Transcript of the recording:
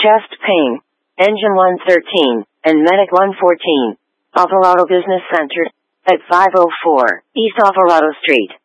chest pain, engine 113, and medic 114. Alvarado Business Center, at 504 East Alvarado Street.